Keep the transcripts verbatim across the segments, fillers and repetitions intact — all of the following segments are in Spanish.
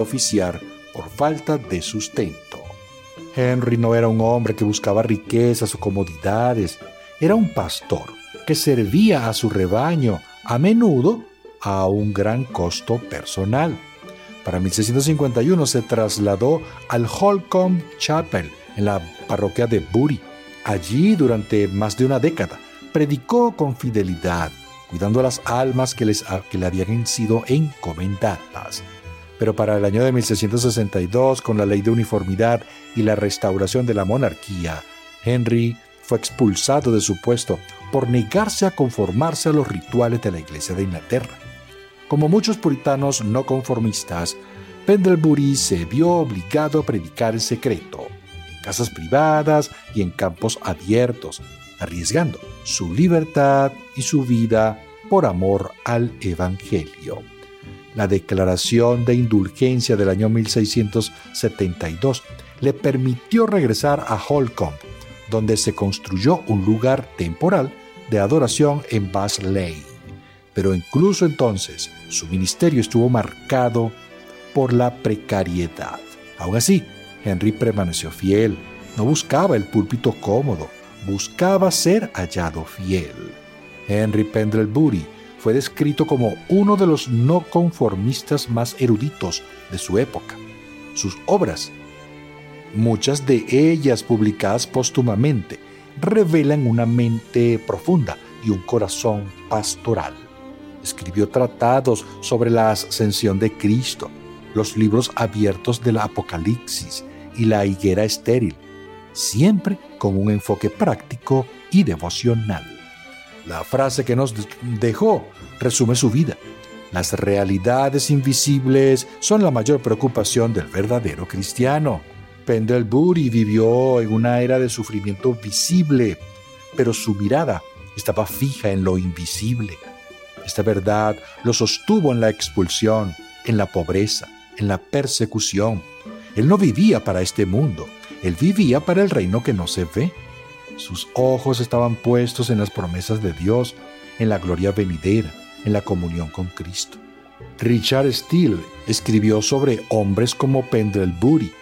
oficiar por falta de sustento. Henry no era un hombre que buscaba riquezas o comodidades, era un pastor que servía a su rebaño, a menudo a un gran costo personal. Para mil seiscientos cincuenta y uno se trasladó al Holcombe Chapel, en la parroquia de Bury. Allí, durante más de una década, predicó con fidelidad, cuidando las almas que, les, que le habían sido encomendadas. Pero para el año de mil seiscientos sesenta y dos, con la ley de uniformidad y la restauración de la monarquía, Henry fue expulsado de su puesto por negarse a conformarse a los rituales de la Iglesia de Inglaterra. Como muchos puritanos no conformistas, Pendlebury se vio obligado a predicar en secreto, en casas privadas y en campos abiertos, arriesgando su libertad y su vida por amor al Evangelio. La declaración de indulgencia del año mil seiscientos setenta y dos le permitió regresar a Holcombe, donde se construyó un lugar temporal de adoración en Bass Lane. Pero incluso entonces, su ministerio estuvo marcado por la precariedad. Aún así, Henry permaneció fiel. No buscaba el púlpito cómodo, buscaba ser hallado fiel. Henry Pendlebury fue descrito como uno de los no conformistas más eruditos de su época. Sus obras, muchas de ellas publicadas póstumamente, revelan una mente profunda y un corazón pastoral. Escribió tratados sobre la ascensión de Cristo, los libros abiertos del Apocalipsis y la higuera estéril, siempre con un enfoque práctico y devocional. La frase que nos dejó resume su vida. Las realidades invisibles son la mayor preocupación del verdadero cristiano. Pendlebury vivió en una era de sufrimiento visible, pero su mirada estaba fija en lo invisible. Esta verdad lo sostuvo en la expulsión, en la pobreza, en la persecución. Él no vivía para este mundo, él vivía para el reino que no se ve. Sus ojos estaban puestos en las promesas de Dios, en la gloria venidera, en la comunión con Cristo. Richard Steele escribió sobre hombres como Pendlebury.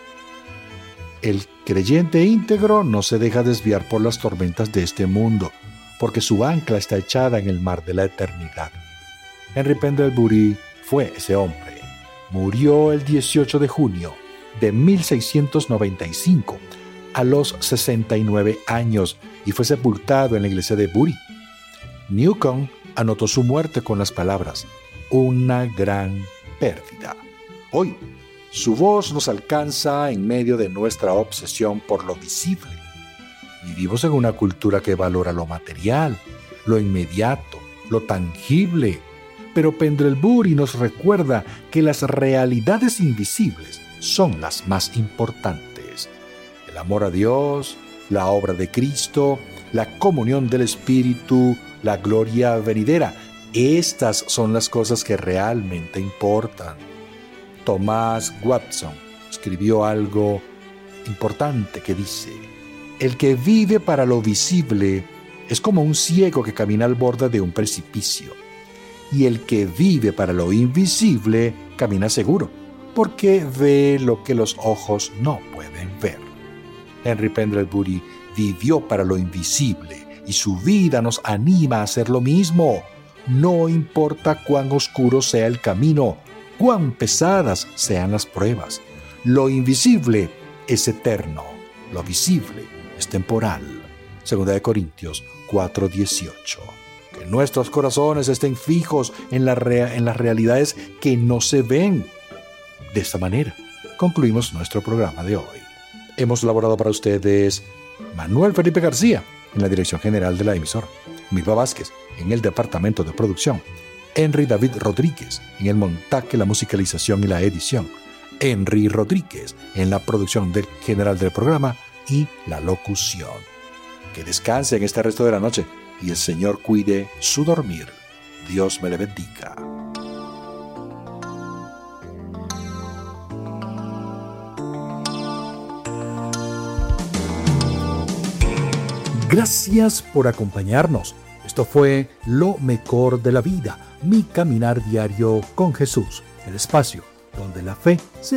El creyente íntegro no se deja desviar por las tormentas de este mundo, porque su ancla está echada en el mar de la eternidad. Henry Pendlebury fue ese hombre. Murió el dieciocho de junio de mil seiscientos noventa y cinco, a los sesenta y nueve años, y fue sepultado en la iglesia de Bury. Newcomb anotó su muerte con las palabras: una gran pérdida. Hoy, su voz nos alcanza en medio de nuestra obsesión por lo visible. Vivimos en una cultura que valora lo material, lo inmediato, lo tangible. Pero Pendlebury nos recuerda que las realidades invisibles son las más importantes. El amor a Dios, la obra de Cristo, la comunión del Espíritu, la gloria venidera. Estas son las cosas que realmente importan. Thomas Watson escribió algo importante que dice: el que vive para lo visible es como un ciego que camina al borde de un precipicio, y el que vive para lo invisible camina seguro, porque ve lo que los ojos no pueden ver. Henry Pendlebury vivió para lo invisible y su vida nos anima a hacer lo mismo. No importa cuán oscuro sea el camino, cuán pesadas sean las pruebas. Lo invisible es eterno, lo visible es temporal. Segunda de Corintios cuatro dieciocho. Que nuestros corazones estén fijos en, la rea- en las realidades que no se ven. De esta manera, concluimos nuestro programa de hoy. Hemos elaborado para ustedes Manuel Felipe García en la dirección general de la emisora, Milva Vázquez en el departamento de producción, Henry David Rodríguez en el montaje, la musicalización y la edición, Henry Rodríguez en la producción del general del programa y la locución. Que descanse en este resto de la noche y el Señor cuide su dormir. Dios me le bendiga. Gracias por acompañarnos. Esto fue Lo Mejor de la Vida, mi caminar diario con Jesús, el espacio donde la fe se